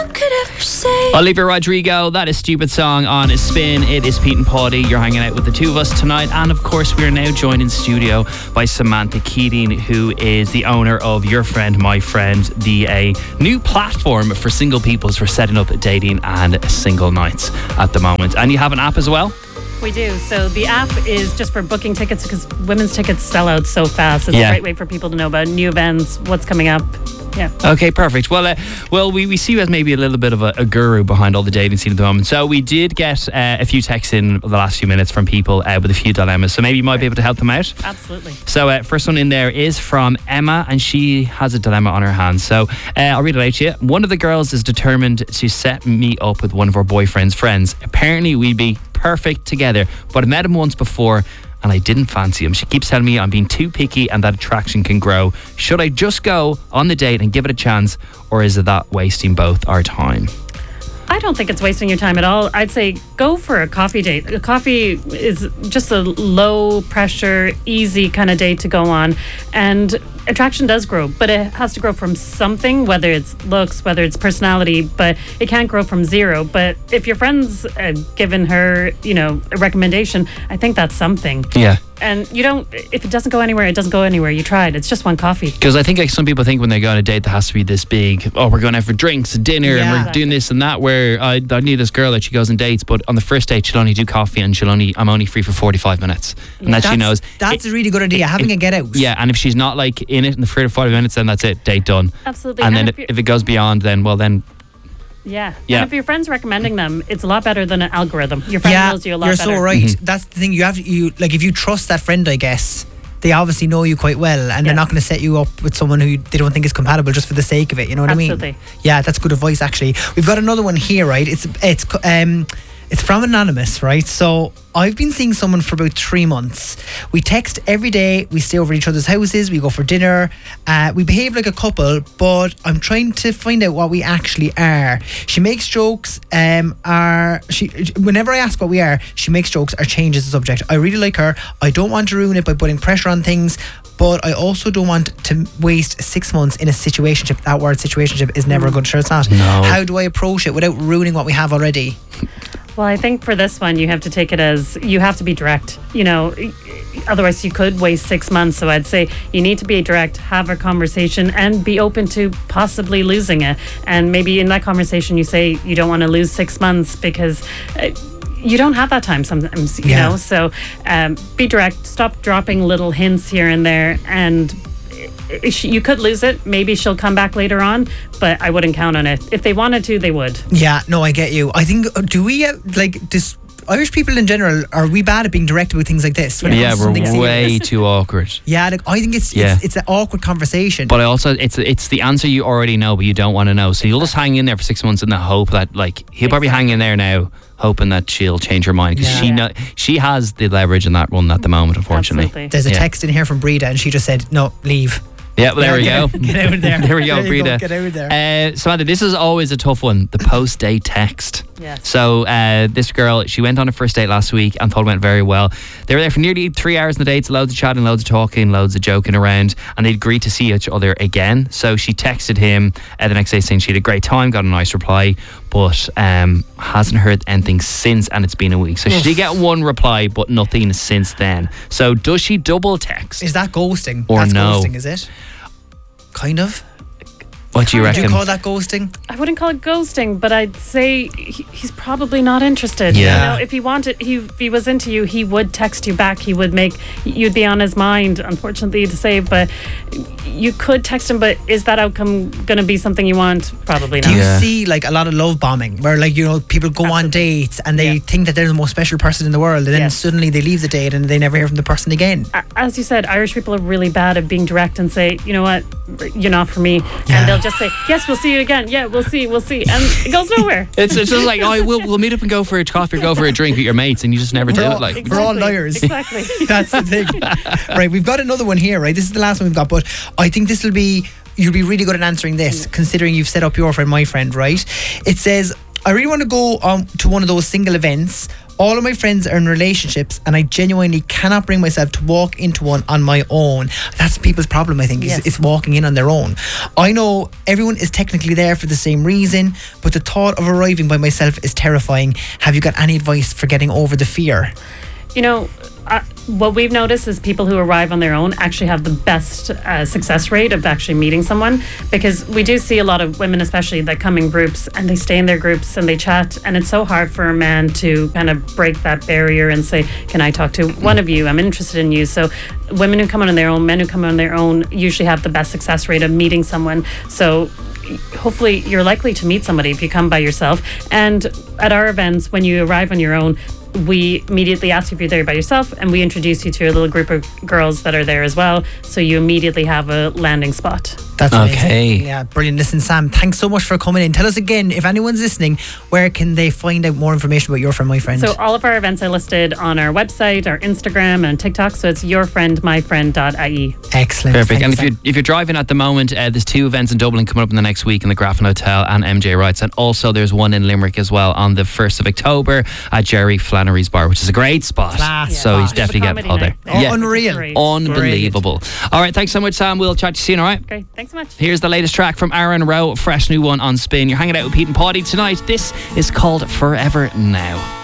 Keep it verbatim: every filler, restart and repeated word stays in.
could ever say. Olivia Rodrigo, that is Stupid Song on a Spin. It is Pete and Paulie. You're hanging out with the two of us tonight. And of course, we are now joined in studio by Samantha Keating, who is the owner of Your Friend, My Friend, the a new platform for single peoples for setting up dating and single nights at the moment. And you have an app as well? We do. So the app is just for booking tickets because women's tickets sell out so fast. It's Yeah. a great way for people to know about new events, what's coming up. Yeah. Okay, perfect. Well, uh, well, we, we see you as maybe a little bit of a, a guru behind all the dating scene at the moment. So we did get uh, a few texts in the last few minutes from people uh, with a few dilemmas. So maybe you might be able to help them out. Absolutely. So uh, first one in there is from Emma, and she has a dilemma on her hands. So uh, I'll read it out to you. One of the girls is determined to set me up with one of her boyfriend's friends. Apparently we'd be perfect together, but I met him once before and I didn't fancy him. She keeps telling me I'm being too picky and that attraction can grow. Should I just go on the date and give it a chance, or is it that wasting both our time? I don't think it's wasting your time at all. I'd say go for a coffee date. A coffee is just a low pressure, easy kind of date to go on. And attraction does grow, but it has to grow from something, whether it's looks, whether it's personality, but it can't grow from zero. But if your friend's uh, given her, you know, a recommendation, I think that's something. Yeah. And you don't, if it doesn't go anywhere, it doesn't go anywhere. You tried. It's just one coffee. Because I think like some people think when they go on a date there has to be this big, oh, we're going out for drinks and dinner Yeah. and we're Exactly. doing this and that, where I, I need this girl that she goes on dates, but on the first date she'll only do coffee and she'll only I'm only free for forty-five minutes. And that she That's, knows. that's it- a really good idea. Having a get out. Yeah, and if she's not like in it in the first forty minutes, then that's it, date done. Absolutely. And then if if, you- if it goes beyond, then well then Yeah. Yeah. And if your friend's recommending them, it's a lot better than an algorithm. Your friend Yeah, knows you a lot you're better. so right. Mm-hmm. That's the thing. You have to, you like if you trust that friend, I guess they obviously know you quite well, and they're Yeah. not going to set you up with someone who they don't think is compatible just for the sake of it. You know what I Absolutely. mean? Yeah, that's good advice. Actually, we've got another one here. Right? It's it's um. It's from Anonymous, right? So I've been seeing someone for about three months. We text every day. We stay over at each other's houses. We go for dinner. Uh, we behave like a couple, but I'm trying to find out what we actually are. She makes jokes. Um, are she? Whenever I ask what we are, she makes jokes or changes the subject. I really like her. I don't want to ruin it by putting pressure on things, but I also don't want to waste six months in a situationship. That word situationship is never a good. Sure, it's not. No. How do I approach it without ruining what we have already? Well, I think for this one, you have to take it as you have to be direct. You know, otherwise you could waste six months. So I'd say you need to be direct, have a conversation, and be open to possibly losing it. And maybe in that conversation, you say you don't want to lose six months because uh, you don't have that time sometimes, you Yeah. know. So um, be direct, stop dropping little hints here and there, and i- she- you could lose it. Maybe she'll come back later on, but I wouldn't count on it. If they wanted to, they would. Yeah, no, I get you. I think, uh, do we, uh, like, this Irish people in general, are we bad at being direct about things like this? when it yeah, comes to we're something way serious? too awkward. Yeah, like, I think it's, Yeah. it's it's an awkward conversation. But I also, it's it's the answer you already know, but you don't want to know. So you'll just hang in there for six months in the hope that, like, he'll probably hang in there now, hoping that she'll change her mind because Yeah. she know she has the leverage in that one at the moment, unfortunately. Absolutely. There's a Yeah. text in here from Breda, and she just said, "No, leave." Yeah, well, there we Yeah, go. get- get out of there. There we go, There you go, Breda. get out of there. Uh, Samantha, this is always a tough one. The post-date text. Yes. So uh, this girl, she went on a first date last week and thought it went very well. They were there for nearly three hours on the dates, loads of chatting, loads of talking, loads of joking around, and they agreed to see each other again. So she texted him uh, the next day saying she had a great time, got a nice reply, but um, hasn't heard anything since, and it's been a week. So she did get one reply, but nothing since then. So does she double text? Is that ghosting? Or That's no? ghosting, is it? Kind of. What do you Would reckon? you call that ghosting? I wouldn't call it ghosting, but I'd say he, he's probably not interested. Yeah. You know, if he wanted, he, if he was into you, he would text you back. He would make, you'd be on his mind, unfortunately to say, but you could text him, but is that outcome going to be something you want? Probably Do not. you Yeah. see like a lot of love bombing where like, you know, people go on dates and they Yeah. think that they're the most special person in the world, and then Yes. suddenly they leave the date and they never hear from the person again? A- As you said, Irish people are really bad at being direct and say, you know what, you're not for me. Yeah. And they'll just say, yes, we'll see you again. Yeah, we'll see, we'll see. And it goes nowhere. It's, it's just like, oh, we'll, we'll meet up and go for a coffee or go for a drink with your mates, and you just never do We're it. all- Like, We're all liars. Exactly. That's the thing. Right, we've got another one here, right? This is the last one we've got, but I think this will be, you'll be really good at answering this, considering you've set up Your Friend, My Friend, right? It says, I really want to go um, to one of those single events, All of my friends are in relationships and I genuinely cannot bring myself to walk into one on my own. That's people's problem, I think, is, Yes. is walking in on their own. I know everyone is technically there for the same reason, but the thought of arriving by myself is terrifying. Have you got any advice for getting over the fear? You know, uh, what we've noticed is people who arrive on their own actually have the best uh, success rate of actually meeting someone, because we do see a lot of women especially that come in groups and they stay in their groups and they chat, and it's so hard for a man to kind of break that barrier and say, can I talk to one of you? I'm interested in you. So women who come on their own, men who come on their own usually have the best success rate of meeting someone. So hopefully you're likely to meet somebody if you come by yourself. And at our events, when you arrive on your own, we immediately ask if you're there by yourself, and we introduce you to a little group of girls that are there as well, so you immediately have a landing spot. That's amazing. Okay. Yeah, brilliant. Listen, Sam, thanks so much for coming in. Tell us again, if anyone's listening, where can they find out more information about Your Friend, My Friend? So all of our events are listed on our website, our Instagram and TikTok, so it's your friend my friend dot I E. Excellent. Perfect. And Thanks, if you're, if you're driving at the moment, uh, there's two events in Dublin coming up in the next week in the Grafton Hotel and M J Wrights. And also there's one in Limerick as well on the first of October at Jerry Flannery's Bar, which is a great spot. Class. So Yeah. he's definitely It's a getting out there. comedy night. Oh, unreal. Great. Unbelievable. All right. Thanks so much, Sam. We'll chat to you soon. All right. Great. Thanks so much. Here's the latest track from Aaron Rowe, fresh new one on Spin. You're hanging out with Pete and Paddy tonight. This is called Forever Now.